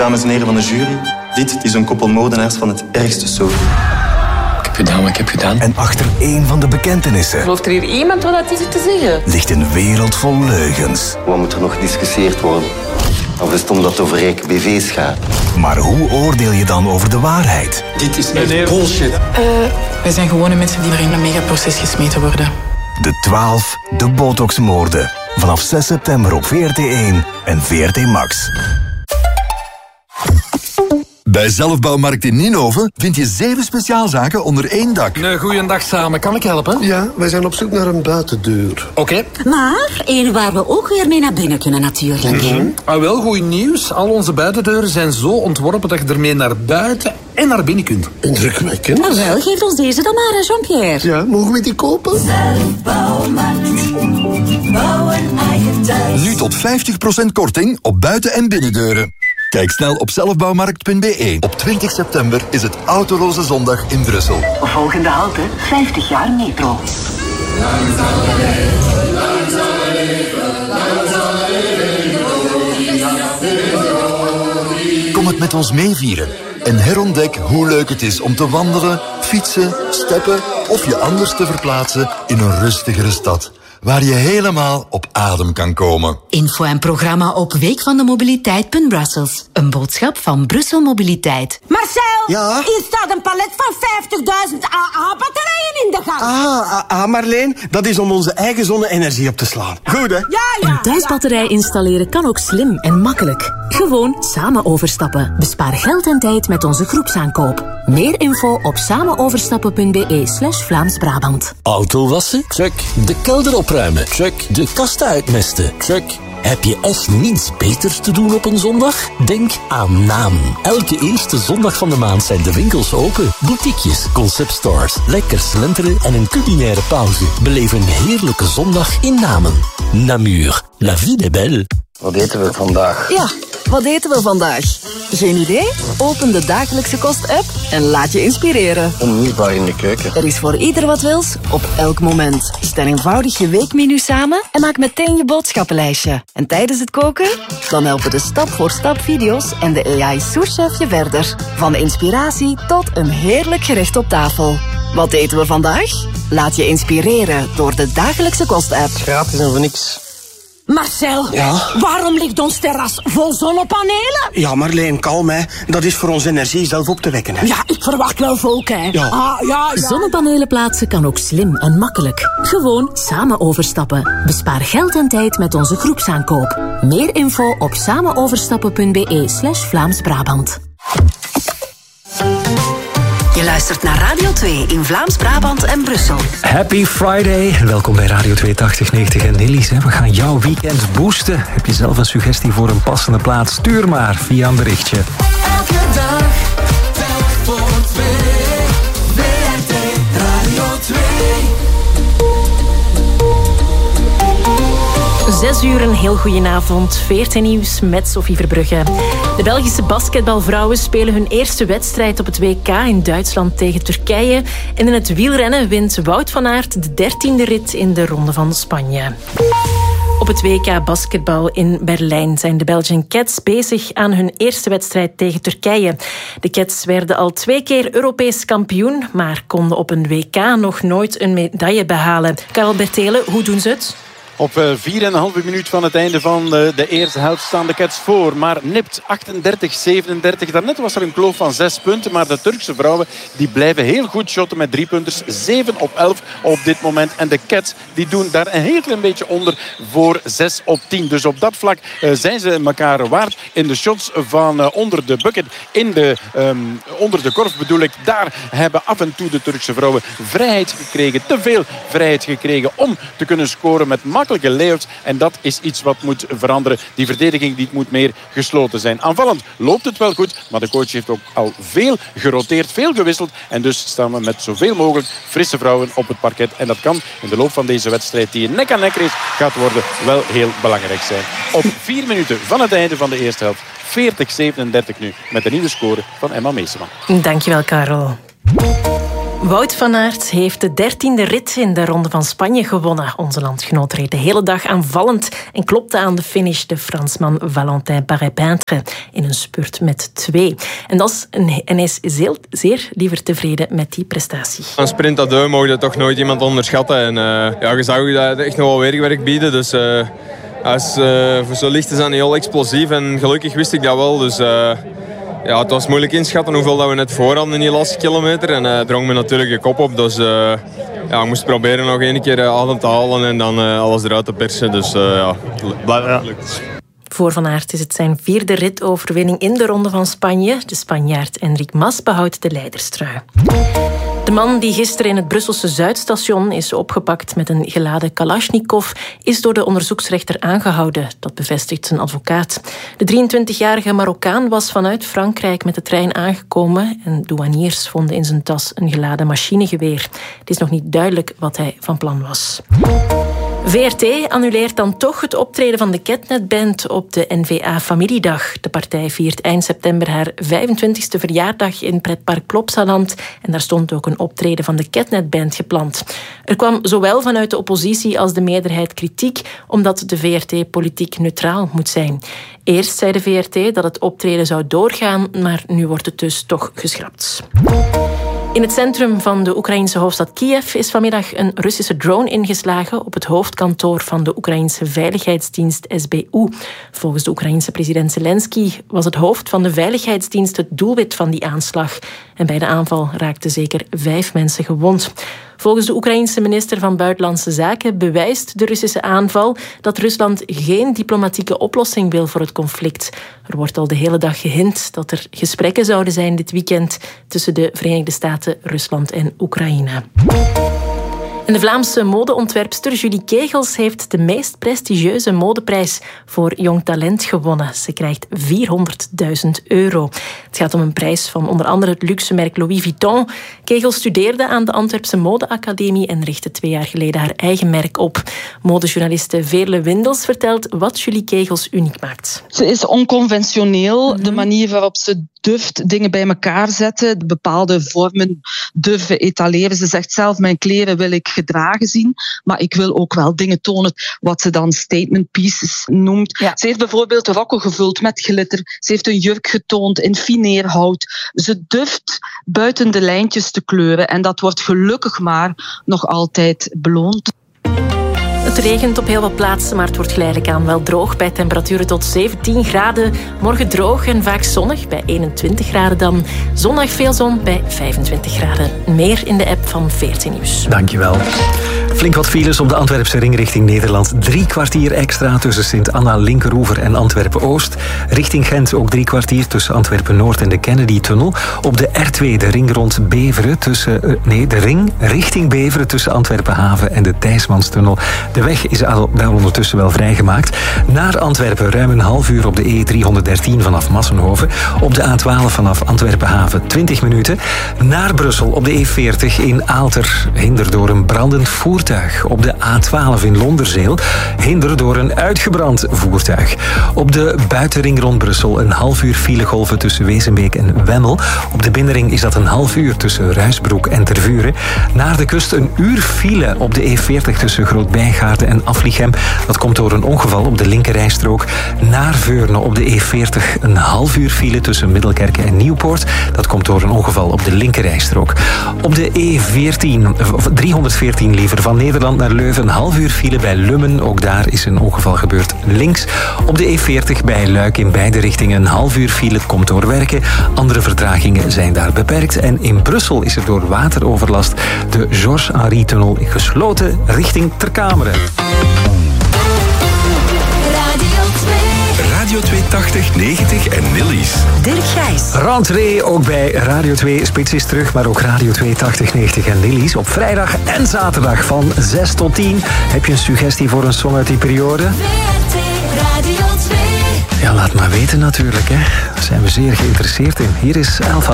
Dames en heren van de jury, dit is een koppel moordenaars van het ergste soort. Ik heb gedaan wat ik heb gedaan. En achter één van de bekentenissen... Gelooft er hier iemand wat dat is te zeggen? ...ligt een wereld vol leugens. Wat moet er nog gediscussieerd worden? Of is het omdat het over rijke BV's gaat? Maar hoe oordeel je dan over de waarheid? Dit is echt bullshit. Wij zijn gewone mensen die maar in een megaproces gesmeten worden. De 12, de Botox-moorden. Vanaf 6 september op VRT1 en VRT Max. Bij Zelfbouwmarkt in Ninove vind je 7 speciaalzaken onder één dak. Een goeiedag samen, kan ik helpen? Ja, wij zijn op zoek naar een buitendeur. Oké. Maar één waar we ook weer mee naar binnen kunnen natuurlijk. Ah, wel, goed nieuws. Al onze buitendeuren zijn zo ontworpen dat je ermee naar buiten en naar binnen kunt. Indrukwekkend. Nou wel, geef ons deze dan maar, Jean-Pierre. Ja, mogen we die kopen? Zelfbouwmarkt. Bouwen eigen thuis. Nu tot 50% korting op buiten- en binnendeuren. Kijk snel op zelfbouwmarkt.be. Op 20 september is het Autoloze Zondag in Brussel. Volgende halte, 50 jaar metro. Kom het met ons meevieren en herontdek hoe leuk het is om te wandelen, fietsen, steppen of je anders te verplaatsen in een rustigere stad, waar je helemaal op adem kan komen. Info en programma op weekvandemobiliteit.brussels. Een boodschap van Brussel Mobiliteit. Marcel, Ja? hier staat een palet van 50.000 AA-batterijen in de gang. Marleen, dat is om onze eigen zonne-energie op te slaan. Goed, hè? Ja. Een thuisbatterij installeren kan ook slim en makkelijk. Gewoon samen overstappen. Bespaar geld en tijd met onze groepsaankoop. Meer info op samenoverstappen.be/Vlaams-Brabant. Auto wassen? Check. De kelder opruimen? Check. De kasten uitmesten? Check. Heb je echt niets beters te doen op een zondag? Denk aan Naam. Elke eerste zondag van de maand zijn de winkels open. Boutiquejes, conceptstores, lekker slenteren en een culinaire pauze. Beleef een heerlijke zondag in Namen. Namur. La vie est belle. Wat eten we vandaag? Ja, wat eten we vandaag? Geen idee? Open de Dagelijkse Kost-app en laat je inspireren. Onmisbaar in de keuken. Er is voor ieder wat wils, op elk moment. Stel eenvoudig je weekmenu samen en maak meteen je boodschappenlijstje. En tijdens het koken? Dan helpen de stap-voor-stap video's en de AI-souschef je verder. Van de inspiratie tot een heerlijk gerecht op tafel. Wat eten we vandaag? Laat je inspireren door de Dagelijkse Kost-app. Gratis en voor niks. Marcel, waarom ligt ons terras vol zonnepanelen? Ja, Marleen, kalm, hè. Dat is voor onze energie zelf op te wekken, hè. Ja, ik verwacht wel volk, hè. Ja. Ja. Zonnepanelen plaatsen kan ook slim en makkelijk. Gewoon samen overstappen. Bespaar geld en tijd met onze groepsaankoop. Meer info op samenoverstappen.be/Vlaams-Brabant. Je luistert naar Radio 2 in Vlaams-Brabant en Brussel. Happy Friday. Welkom bij Radio 2 8090 en Nillies. We gaan jouw weekend boosten. Heb je zelf een suggestie voor een passende plaats? Stuur maar via een berichtje. Elke dag, telk voor 2. VRT Radio 2. 6 uur, een heel goedenavond. VRT Nieuws met Sophie Verbrugge. De Belgische basketbalvrouwen spelen hun eerste wedstrijd op het WK in Duitsland tegen Turkije. En in het wielrennen wint Wout van Aert de 13e rit in de Ronde van Spanje. Op het WK basketbal in Berlijn zijn de Belgian Cats bezig aan hun eerste wedstrijd tegen Turkije. De Cats werden al 2 keer Europees kampioen, maar konden op een WK nog nooit een medaille behalen. Karel Bertelen, hoe doen ze het? Op 4,5 minuut van het einde van de eerste helft staan de Cats voor. Maar nipt 38-37. Daarnet was er een kloof van 6 punten. Maar de Turkse vrouwen die blijven heel goed shotten met 3-punters. 7 op 11 op dit moment. En de Cats die doen daar een heel klein beetje onder voor 6 op 10. Dus op dat vlak zijn ze elkaar waard. In de shots van onder de bucket, onder de korf bedoel ik. Daar hebben af en toe de Turkse vrouwen vrijheid gekregen. Te veel vrijheid gekregen om te kunnen scoren met makkelijke layouts. En dat is iets wat moet veranderen. Die verdediging die moet meer gesloten zijn. Aanvallend loopt het wel goed, maar de coach heeft ook al veel geroteerd, veel gewisseld. En dus staan we met zoveel mogelijk frisse vrouwen op het parket. En dat kan in de loop van deze wedstrijd, die een nek-aan-nek race gaat worden, wel heel belangrijk zijn. Op 4 minuten van het einde van de eerste helft. 40-37 nu, met een nieuwe score van Emma Meeseman. Dankjewel, Karel. Wout van Aert heeft de 13e rit in de Ronde van Spanje gewonnen. Onze landgenoot reed de hele dag aanvallend en klopte aan de finish de Fransman Valentin Paré-Peintre in een spurt met 2. En hij is zeer liever tevreden met die prestatie. Een sprint à deux mogen toch nooit iemand onderschatten. En je zag dat echt nog wel weerwerk bieden. Dus voor zo licht is dat niet heel explosief. En gelukkig wist ik dat wel. Dus het was moeilijk inschatten hoeveel dat we net voor hadden in die laatste kilometer. En drong me natuurlijk de kop op. Dus ik moest proberen nog één keer adem te halen en dan alles eruit te persen. Dus lukt. Voor Van Aert is het zijn 4e ritoverwinning in de Ronde van Spanje. De Spanjaard Enric Mas behoudt de leiderstrui. De man die gisteren in het Brusselse Zuidstation is opgepakt met een geladen Kalashnikov is door de onderzoeksrechter aangehouden. Dat bevestigt zijn advocaat. De 23-jarige Marokkaan was vanuit Frankrijk met de trein aangekomen en douaniers vonden in zijn tas een geladen machinegeweer. Het is nog niet duidelijk wat hij van plan was. VRT annuleert dan toch het optreden van de Ketnet-band op de N-VA Familiedag. De partij viert eind september haar 25e verjaardag in pretpark Plopsaland en daar stond ook een optreden van de Ketnet-band gepland. Er kwam zowel vanuit de oppositie als de meerderheid kritiek, omdat de VRT politiek neutraal moet zijn. Eerst zei de VRT dat het optreden zou doorgaan, maar nu wordt het dus toch geschrapt. In het centrum van de Oekraïnse hoofdstad Kiev is vanmiddag een Russische drone ingeslagen op het hoofdkantoor van de Oekraïnse veiligheidsdienst SBU. Volgens de Oekraïense president Zelensky was het hoofd van de veiligheidsdienst het doelwit van die aanslag. En bij de aanval raakten zeker 5 mensen gewond. Volgens de Oekraïense minister van Buitenlandse Zaken bewijst de Russische aanval dat Rusland geen diplomatieke oplossing wil voor het conflict. Er wordt al de hele dag gehint dat er gesprekken zouden zijn dit weekend tussen de Verenigde Staten, Rusland en Oekraïne. En de Vlaamse modeontwerpster Julie Kegels heeft de meest prestigieuze modeprijs voor jong talent gewonnen. Ze krijgt €400.000. Het gaat om een prijs van onder andere het luxemerk Louis Vuitton. Kegels studeerde aan de Antwerpse Modeacademie en richtte 2 jaar geleden haar eigen merk op. Modejournaliste Veerle Windels vertelt wat Julie Kegels uniek maakt. Ze is onconventioneel. De manier waarop ze durft dingen bij elkaar zetten, bepaalde vormen durven etaleren. Ze zegt zelf, mijn kleren wil ik gedragen zien, maar ik wil ook wel dingen tonen wat ze dan statement pieces noemt. Ja. Ze heeft bijvoorbeeld rokken gevuld met glitter. Ze heeft een jurk getoond in fineerhout. Ze durft buiten de lijntjes te kleuren en dat wordt gelukkig maar nog altijd beloond. Het regent op heel wat plaatsen, maar het wordt geleidelijk aan wel droog bij temperaturen tot 17 graden. Morgen droog en vaak zonnig bij 21 graden dan. Zondag veel zon bij 25 graden. Meer in de app van 14 Nieuws. Dankjewel. Flink wat files op de Antwerpse ring richting Nederland. 3 kwartier extra tussen Sint-Anna, Linkeroever en Antwerpen-Oost. Richting Gent ook 3 kwartier tussen Antwerpen-Noord en de Kennedy-tunnel. Op de R2 de ring rond Beveren de ring richting Beveren tussen Antwerpen-Haven en de Thijsmanstunnel. De weg is al ondertussen wel vrijgemaakt. Naar Antwerpen ruim een half uur op de E313 vanaf Massenhoven. Op de A12 vanaf Antwerpen-Haven 20 minuten. Naar Brussel op de E40 in Aalter. Hinder door een brandend voertuig. Op de A12 in Londerzeel. Hinder door een uitgebrand voertuig. Op de buitenring rond Brussel een half uur filegolven tussen Wezenbeek en Wemmel. Op de binnenring is dat een half uur tussen Ruisbroek en Tervuren. Naar de kust een uur file op de E40 tussen Groot-Bijgaarden en Aflichem. Dat komt door een ongeval op de linkerrijstrook. Naar Veurne op de E40 een half uur file tussen Middelkerken en Nieuwpoort. Dat komt door een ongeval op de linkerrijstrook. Op de E14, 314 liever, van Nederland naar Leuven een half uur file bij Lummen. Ook daar is een ongeval gebeurd links. Op de E40 bij Luik in beide richtingen een half uur file. Het komt door werken. Andere vertragingen zijn daar beperkt. En in Brussel is er door wateroverlast de Georges-Henri-tunnel gesloten richting Terkameren. Radio 280, 90 en Nillies. Dirk Gijs. Rentrée ook bij Radio 2. Spits is terug, maar ook Radio 280, 90 en Nillies. Op vrijdag en zaterdag van 6 tot 10. Heb je een suggestie voor een song uit die periode? Radio 2. Ja, laat maar weten natuurlijk. Hè. Daar zijn we zeer geïnteresseerd in. Hier is Alpha.